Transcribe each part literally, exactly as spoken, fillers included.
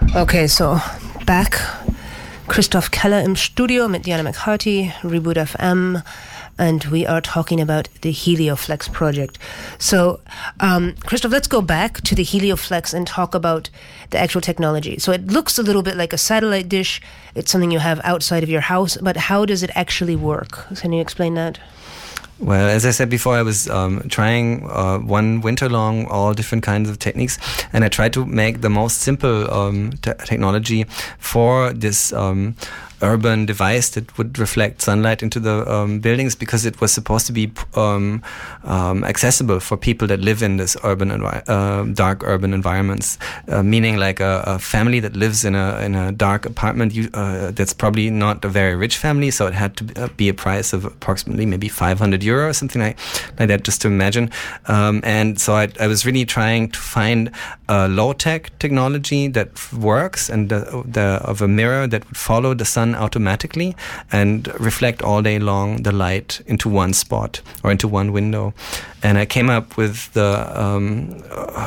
Okay, so back. Christoph Keller im Studio mit Diana McCarty, Reboot F M, and we are talking about the Helioflex project. So, um, Christoph, let's go back to the Helioflex and talk about the actual technology. So it looks a little bit like a satellite dish. It's something you have outside of your house, but how does it actually work? Can you explain that? Well, as I said before, I was um, trying uh, one winter long all different kinds of techniques, and I tried to make the most simple um, te- technology for this um, urban device that would reflect sunlight into the um, buildings, because it was supposed to be um, um, accessible for people that live in this urban, envi- uh, dark urban environments. Uh, meaning, like a, a family that lives in a in a dark apartment, you, uh, that's probably not a very rich family, so it had to be a price of approximately maybe five hundred euro or something like like that, just to imagine. Um, and so I, I was really trying to find a low tech technology that works, and the, the of a mirror that would follow the sun automatically and reflect all day long the light into one spot or into one window. And I came up with the um,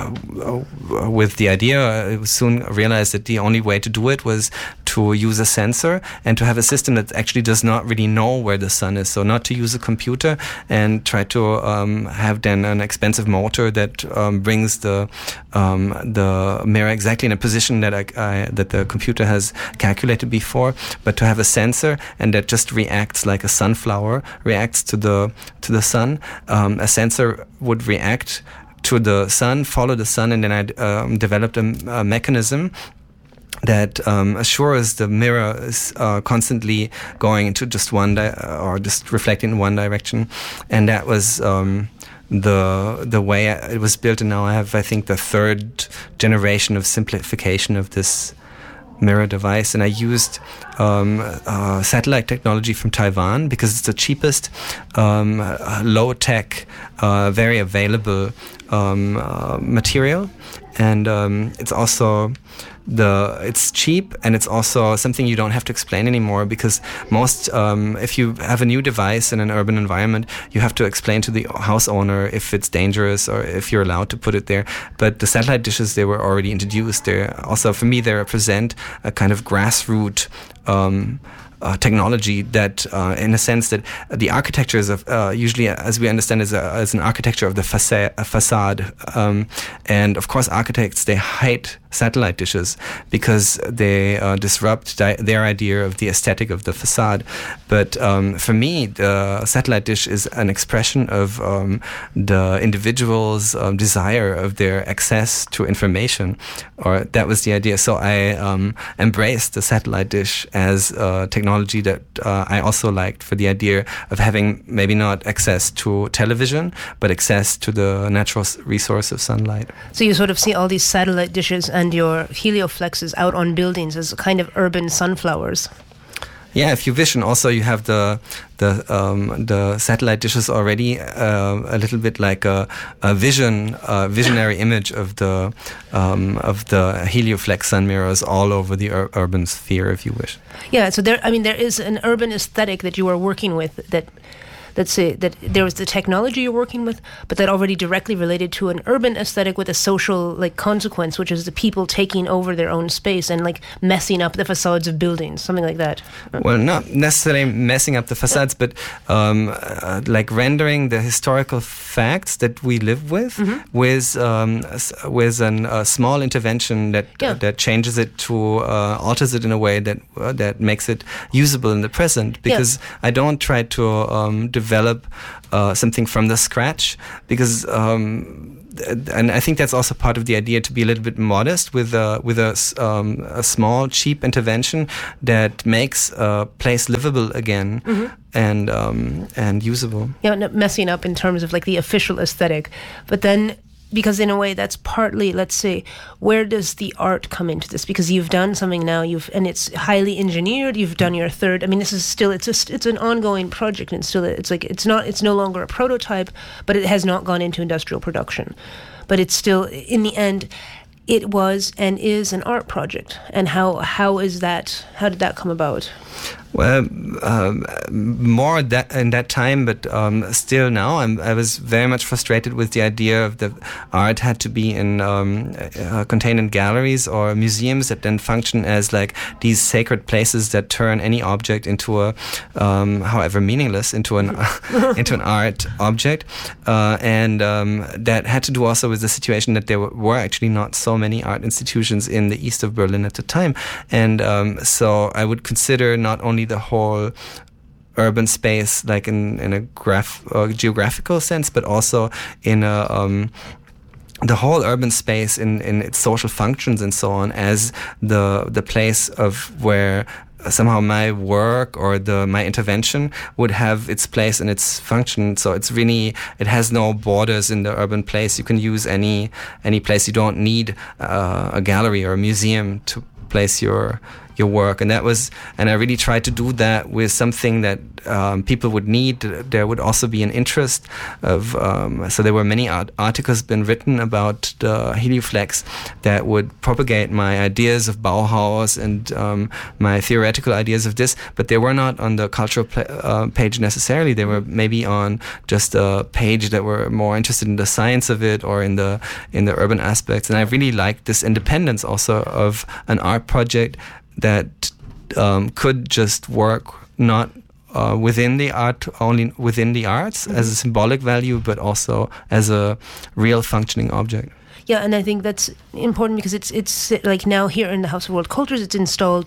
uh, with the idea. I soon realized that the only way to do it was to use a sensor and to have a system that actually does not really know where the sun is. So not to use a computer and try to um, have then an expensive motor that um, brings the um, the mirror exactly in a position that I, I that the computer has calculated before, but to have a sensor and that just reacts like a sunflower reacts to the to the sun. Um, a sensor would react to the sun, follow the sun, and then I um, developed a, a mechanism that um, assures the mirror is uh, constantly going into just one di- or just reflecting in one direction, and that was um, the the way it was built. And now I have, I think, the third generation of simplification of this mirror device, and I used um, uh, satellite technology from Taiwan because it's the cheapest, um, uh, low-tech, uh, very available um, uh, material, and um, it's also the it's cheap, and it's also something you don't have to explain anymore, because most um, if you have a new device in an urban environment, you have to explain to the house owner if it's dangerous or if you're allowed to put it there. But the satellite dishes, they were already introduced. They're also, for me, they represent a kind of grassroots um, Uh, technology that, uh, in a sense, that the architecture is of, uh, usually, as we understand, is, a, is an architecture of the faca- facade. Um, and of course, architects, they hide satellite dishes because they uh, disrupt di- their idea of the aesthetic of the facade. But um, for me, the satellite dish is an expression of um, the individual's um, desire of their access to information, or that was the idea. So I um, embraced the satellite dish as a technology that uh, I also liked, for the idea of having maybe not access to television, but access to the natural resource of sunlight. So you sort of see all these satellite dishes and your Helioflexes out on buildings as kind of urban sunflowers. Yeah, if you wish, and also you have the the um, the satellite dishes already uh, a little bit like a, a vision, a visionary image of the um, of the Helioflex sun mirrors all over the ur- urban sphere, if you wish. Yeah, so there, I mean, there is an urban aesthetic that you are working with that. Let's say that there was the technology you're working with, but that already directly related to an urban aesthetic with a social like consequence, which is the people taking over their own space and like messing up the facades of buildings, something like that. Well, not necessarily messing up the facades, but um, uh, like rendering the historical facts that we live with mm-hmm. with um, with an, a small intervention that yeah. uh, that changes it to uh, alters it in a way that uh, that makes it usable in the present. Because yeah. I don't try to um, develop uh, something from the scratch, because um, and I think that's also part of the idea, to be a little bit modest with a with a, um, a small, cheap intervention that makes a place livable again mm-hmm. and um, and usable. Yeah, not messing up in terms of like the official aesthetic, but then. Because in a way, that's partly, let's say, where does the art come into this? Because you've done something now, you've and it's highly engineered. You've done your third. I mean, this is still it's just it's an ongoing project, and still it's like it's not it's no longer a prototype, but it has not gone into industrial production. But it's still, in the end, it was and is an art project. And how how is that? How did that come about? Well, um, more that in that time, but um, still now, I'm, I was very much frustrated with the idea of the art had to be in um, uh, contained in galleries or museums that then function as like these sacred places that turn any object into a, um, however meaningless, into an into an art object, uh, and um, that had to do also with the situation that there were, were actually not so many art institutions in the east of Berlin at the time, and um, so I would consider not only the whole urban space, like in, in a graph, uh, geographical sense, but also in a, um, the whole urban space in, in its social functions and so on, as the the place of where somehow my work or the my intervention would have its place and its function. So it's really, it has no borders in the urban place. You can use any any place. You don't need uh, a gallery or a museum to place your your work, and that was, and I really tried to do that with something that um, people would need. There would also be an interest of, um, so there were many art- articles been written about the Helioflex that would propagate my ideas of Bauhaus and um, my theoretical ideas of this, but they were not on the cultural pla- uh, page necessarily. They were maybe on just a page that were more interested in the science of it or in the in the urban aspects. And I really liked this independence also of an art project that um, could just work not uh, within the art, only within the arts, mm-hmm. as a symbolic value, but also as a real functioning object. Yeah, and I think that's important because it's it's like now here in the House of World Cultures, it's installed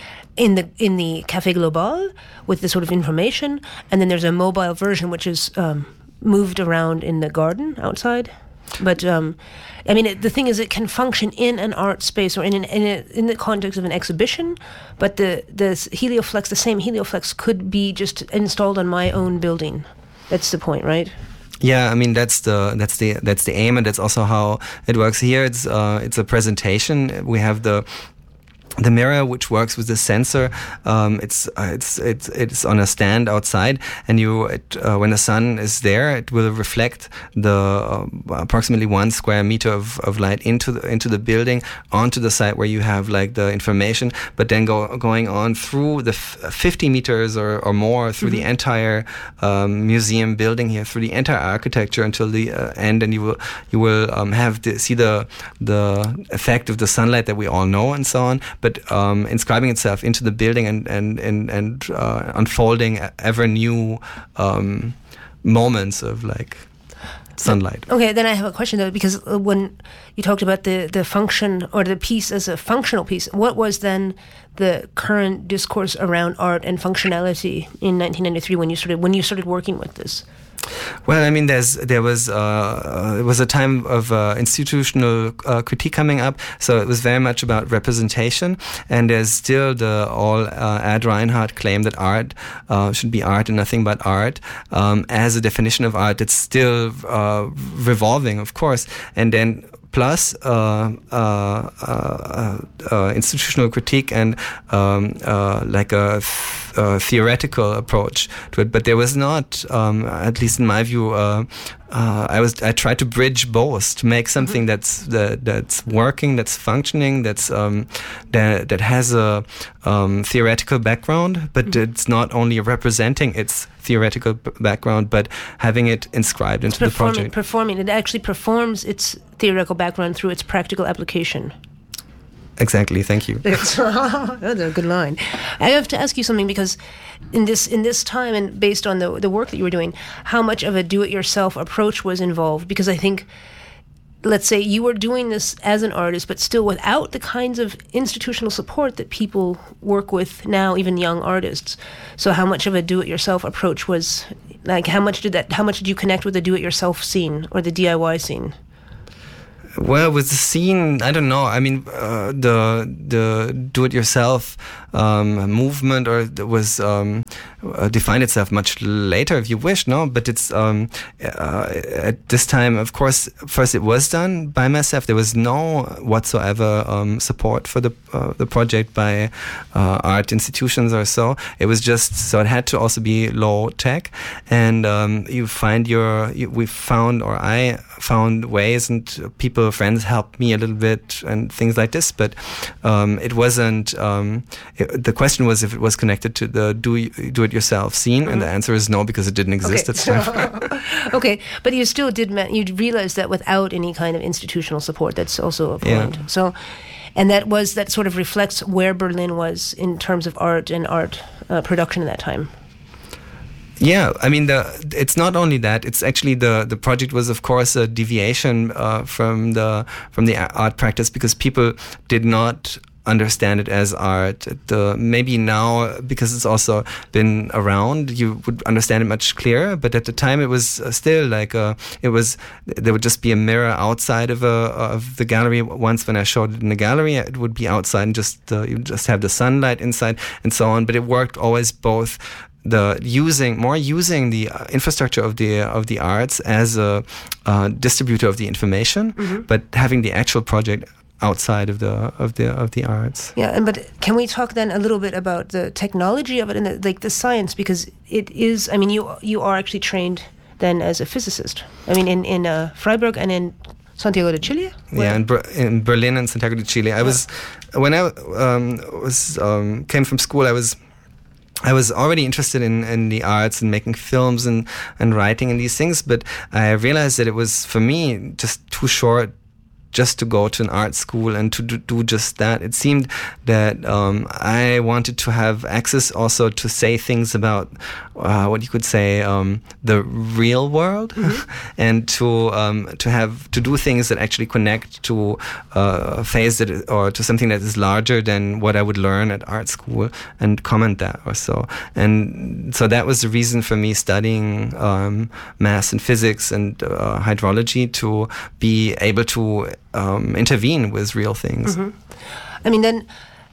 in the in the Café Global with the sort of information, and then there's a mobile version which is um, moved around in the garden outside. But um, I mean, it, the thing is, it can function in an art space or in an, in, a, in the context of an exhibition. But the the Helioflex, the same Helioflex, could be just installed on my own building. That's the point, right? Yeah, I mean that's the that's the that's the aim, and that's also how it works here. It's uh, it's a presentation. We have the. The mirror, which works with the sensor, um, it's uh, it's it's it's on a stand outside, and you it, uh, when the sun is there, it will reflect the uh, approximately one square meter of, of light into the into the building onto the site where you have like the information, but then go going on through the f- fifty meters or, or more through mm-hmm. the entire um, museum building here, through the entire architecture until the uh, end, and you will you will um, have to see the the effect of the sunlight that we all know and so on. But um, inscribing itself into the building and and and, and uh, unfolding ever new um, moments of like sunlight. Okay, then I have a question though, because when you talked about the, the function or the piece as a functional piece, what was then the current discourse around art and functionality in nineteen ninety-three when you started when you started working with this? Well, I mean, there's there was uh, it was a time of uh, institutional uh, critique coming up, so it was very much about representation. And there's still the all uh, Ad Reinhardt claim that art uh, should be art and nothing but art um, as a definition of art. It's still uh, revolving, of course, and then. Plus uh, uh, uh, uh, institutional critique and um, uh, like a, th- a theoretical approach to it, but there was not, um, at least in my view, uh, uh, I was I tried to bridge both to make something mm-hmm. that's that, that's working, that's functioning, that's um, that that has a um, theoretical background, but mm-hmm. it's not only representing its theoretical b- background, but having it inscribed into performing, the project. Performing, it actually performs its theoretical background through its practical application. Exactly. Thank you. That's a good line. I have to ask you something, because in this in this time and based on the the work that you were doing, how much of a do-it-yourself approach was involved? Because I think, let's say you were doing this as an artist, but still without the kinds of institutional support that people work with now, even young artists. So how much of a do-it-yourself approach was, like, how much did that? How much did you connect with the do-it-yourself scene or the D I Y scene? Well, with the scene, I don't know. I mean, uh, the the do-it-yourself um, movement, or was um, uh, defined itself much later, if you wish, no? But it's um, uh, at this time, of course, first it was done by M S F. There was no whatsoever um, support for the uh, the project by uh, art institutions or so. It was just so it had to also be low tech, and um, you find your you, we found or I found ways, and people, friends helped me a little bit and things like this. But um, it wasn't. Um, it, the question was if it was connected to the do do it yourself scene, mm-hmm. and the answer is no, because it didn't exist okay. at the time. Okay, but you still did. Ma- you realized that without any kind of institutional support, that's also a point. Yeah. So. And that was that sort of reflects where Berlin was in terms of art and art uh, production at that time. Yeah, I mean, the it's not only that. It's actually the the project was, of course, a deviation uh, from the from the art practice, because people did not understand it as art. The maybe now, because it's also been around, you would understand it much clearer. But at the time, it was still like a, it was there would just be a mirror outside of a of the gallery. Once when I showed it in the gallery, it would be outside and just uh, you just have the sunlight inside and so on. But it worked always both. The using more using the uh, infrastructure of the of the arts as a uh, distributor of the information, mm-hmm. but having the actual project outside of the of the of the arts. Yeah, and but can we talk then a little bit about the technology of it and the, like the science, because it is. I mean, you you are actually trained then as a physicist. I mean, in in uh, Freiburg and in Santiago de Chile. Where? Yeah, in, Ber- in Berlin and Santiago de Chile. I yeah. was when I um, was um, came from school. I was. I was already interested in, in the arts and making films and, and writing and these things, but I realized that it was, for me, just too short just to go to an art school and to do, do just that. It seemed that um, I wanted to have access also to say things about uh, what you could say um, the real world, mm-hmm. and to um, to have to do things that actually connect to uh, a phase that is, or to something that is larger than what I would learn at art school and comment that or so. And so that was the reason for me studying um, math and physics and uh, hydrology, to be able to Um, intervene with real things. Mm-hmm. I mean, then,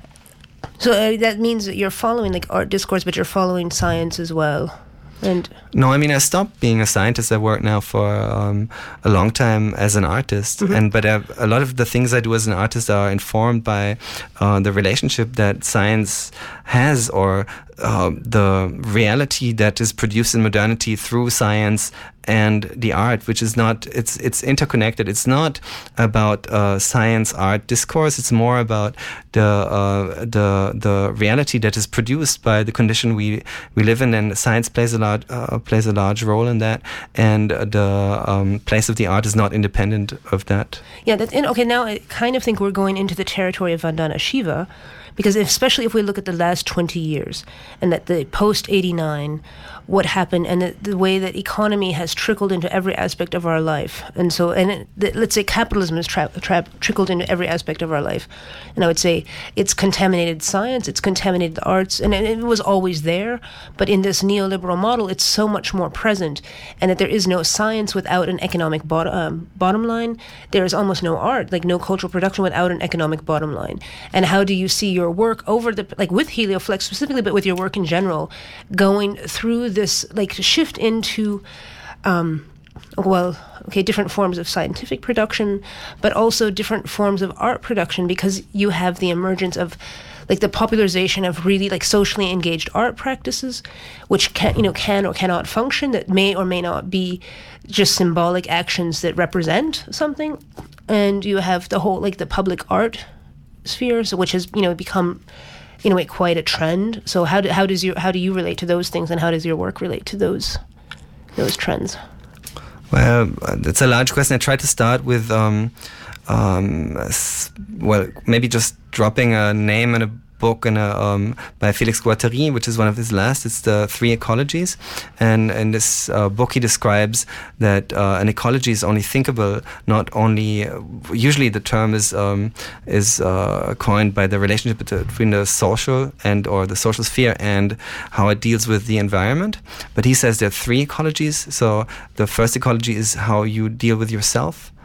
so uh, that means that you're following like art discourse, but you're following science as well. And no, I mean, I stopped being a scientist. I work now for um, a long time as an artist, mm-hmm. and but I, a lot of the things I do as an artist are informed by uh, the relationship that science has, or uh, the reality that is produced in modernity through science and the art, which is not, it's it's interconnected. It's not about uh, science art discourse. It's more about the uh, the the reality that is produced by the condition we we live in, and science plays a large uh, plays a large role in that, and the um, place of the art is not independent of that. Yeah, that's in, okay. Now I kind of think we're going into the territory of Vandana Shiva, because especially if we look at the last twenty years and that the post eighty-nine, what happened, and the, the way that economy has trickled into every aspect of our life. And so, and it, the, let's say capitalism has tra- tra- trickled into every aspect of our life. And I would say it's contaminated science, it's contaminated the arts, and it, it was always there. But in this neoliberal model, it's so much more present, and that there is no science without an economic bot- um, bottom line. There is almost no art, like no cultural production without an economic bottom line. And how do you see your work over the, like with HelioFlex specifically, but with your work in general, going through this like shift into um, well, okay, different forms of scientific production, but also different forms of art production, because you have the emergence of like the popularization of really like socially engaged art practices, which can, you know, can or cannot function, that may or may not be just symbolic actions that represent something. And you have the whole like the public art sphere, so which has, you know, become in a way quite a trend. So how do, how does your how do you relate to those things, and how does your work relate to those those trends? Well, that's a large question. I tried to start with um, um, well, maybe just dropping a name and a book and a, um, by Felix Guattari, which is one of his last. It's the Three Ecologies, and in this uh, book he describes that uh, an ecology is only thinkable, not only. Uh, usually, the term is um, is uh, coined by the relationship between the social and or the social sphere and how it deals with the environment. But he says there are three ecologies. So the first ecology is how you deal with yourself.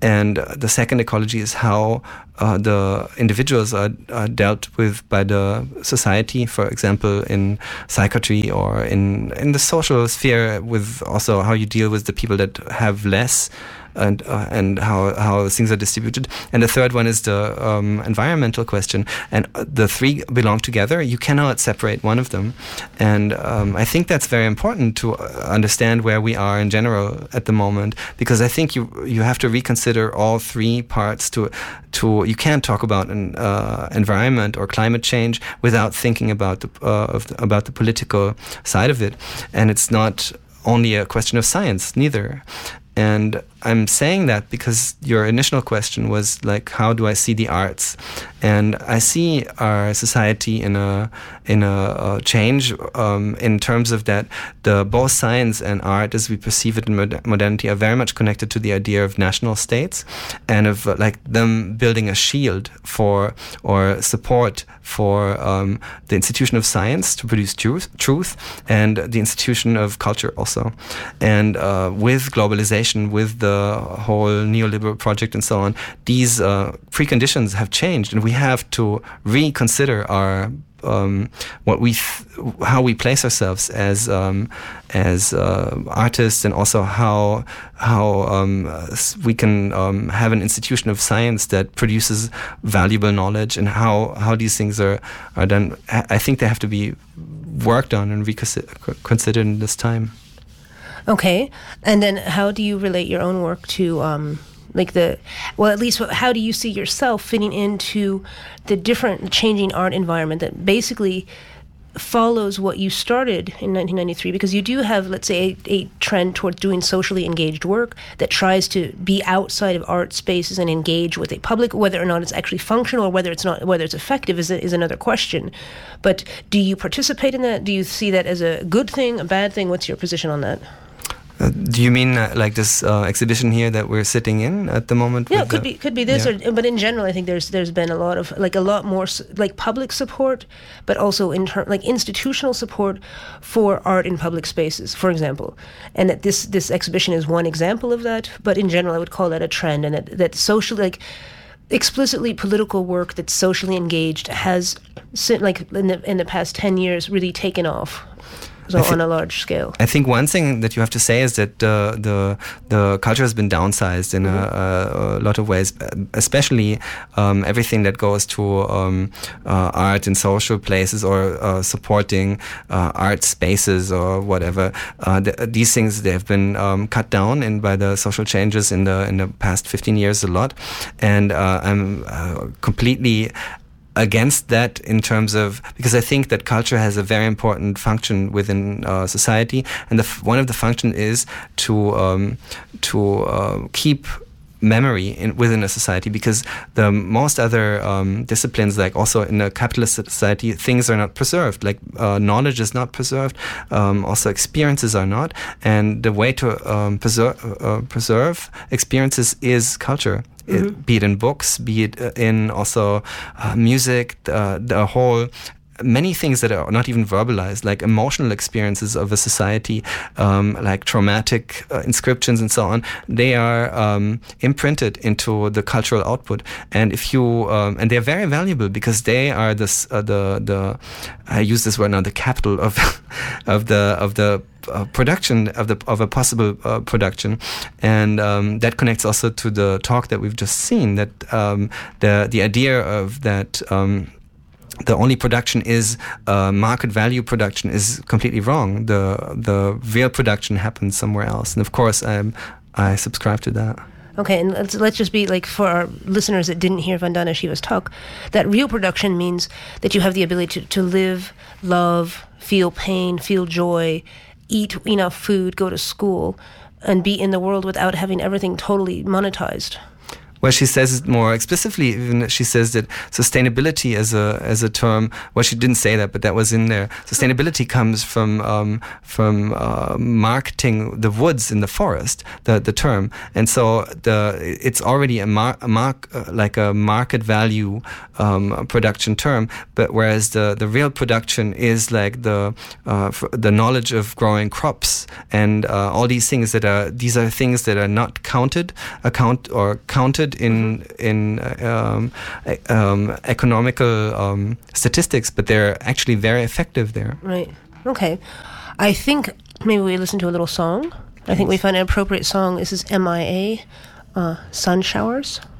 And uh, the second ecology is how uh, the individuals are, are dealt with by the society, for example, in psychiatry or in, in the social sphere, with also how you deal with the people that have less, and uh, and how how things are distributed. And the third one is the um, environmental question. And the three belong together. You cannot separate one of them. And um, I think that's very important to understand where we are in general at the moment, because I think you you have to reconsider all three parts. To to you can't talk about an uh, environment or climate change without thinking about the, uh, of the about the political side of it. And it's not only a question of science, neither. And I'm saying that because your initial question was like, how do I see the arts? And I see our society in a in a, a change um, in terms of that the both science and art, as we perceive it in mod- modernity, are very much connected to the idea of national states and of uh, like them building a shield for or support for um, the institution of science to produce truth, truth, and the institution of culture also. And uh, with globalization, with the whole neoliberal project and so on, these uh, preconditions have changed, and we have to reconsider our um, what we th- how we place ourselves as um, as uh, artists, and also how how um, we can um, have an institution of science that produces valuable knowledge, and how, how these things are, are done. I think they have to be worked on and reconsidered in this time. Okay, and then how do you relate your own work to, um, like the, well, at least how do you see yourself fitting into the different changing art environment that basically follows what you started in nineteen ninety-three? Because you do have, let's say, a, a trend towards doing socially engaged work that tries to be outside of art spaces and engage with a public. Whether or not it's actually functional or whether it's not, whether it's effective is is another question. But do you participate in that? Do you see that as a good thing, a bad thing? What's your position on that? Uh, do you mean uh, like this uh, exhibition here that we're sitting in at the moment? Yeah, it could the, be could be this, yeah. or, but in general, I think there's there's been a lot of like a lot more like public support, but also in ter- like institutional support for art in public spaces, for example. And that this this exhibition is one example of that. But in general, I would call that a trend, and that that socially like explicitly political work that's socially engaged has like in the in the past ten years really taken off. So th- on a large scale. I think one thing that you have to say is that uh, the the culture has been downsized in mm-hmm. a, a, a lot of ways, especially um, everything that goes to um, uh, art in social places or uh, supporting uh, art spaces or whatever. Uh, th- these things, they have been um, cut down in by the social changes in the in the past fifteen years a lot, and uh, I'm uh, completely against that in terms of, because I think that culture has a very important function within uh, society, and the f- one of the function is to um, to uh, keep memory in, within a society, because the most other um, disciplines, like also in a capitalist society, things are not preserved. Like uh, knowledge is not preserved, um, also experiences are not, and the way to um, preserve uh, preserve experiences is culture. Mm-hmm. It, be it in books, be it in also uh, music, uh, the whole many things that are not even verbalized, like emotional experiences of a society, um, like traumatic uh, inscriptions and so on, they are um, imprinted into the cultural output. And if you um, and they're very valuable because they are this uh, the the I use this word now, the capital of of the of the Uh, production of the of a possible uh, production, and um, that connects also to the talk that we've just seen. That um, the the idea of that. Um, The only production is uh, market value production is completely wrong. The the real production happens somewhere else, and of course, I I subscribe to that. Okay, and let's, let's just be like, for our listeners that didn't hear Vandana Shiva's talk, that real production means that you have the ability to, to live, love, feel pain, feel joy, eat enough food, go to school, and be in the world without having everything totally monetized. Well, she says it more explicitly. Even she says that sustainability as a as a term. Well, she didn't say that, but that was in there. Sustainability comes from um, from uh, marketing the woods in the forest. The the term, and so the it's already a, mar- a mark uh, like a market value um, production term. But whereas the the real production is like the uh, the knowledge of growing crops and uh, all these things that are these are things that are not counted account or counted in in um, um, economical um, statistics, but they're actually very effective there. Right. Okay. I think maybe we listen to a little song. I think we find an appropriate song. This is M I A, uh, Sun Showers.